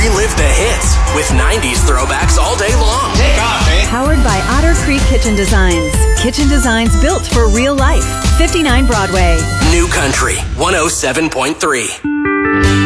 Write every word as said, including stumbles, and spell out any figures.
Relive the hits with nineties throwbacks all day long. Take off, eh? Powered by Otter Creek Kitchen Designs. Kitchen designs built for real life. fifty-nine Broadway. New Country one oh seven point three.